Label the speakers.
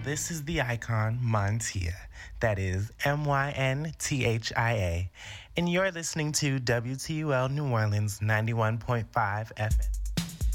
Speaker 1: This is the icon Montia. That is Mynthia. And you're listening to WTUL New Orleans 91.5 FM.